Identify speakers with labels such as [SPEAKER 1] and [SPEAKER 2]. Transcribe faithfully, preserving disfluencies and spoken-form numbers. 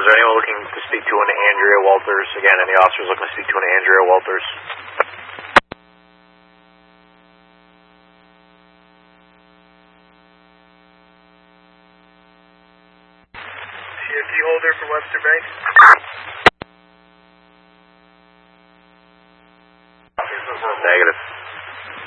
[SPEAKER 1] there anyone looking to speak to an Andrea Walters? Again, any officers looking to speak to an Andrea Walters?
[SPEAKER 2] C F T holder for Webster Bank.
[SPEAKER 1] Negative.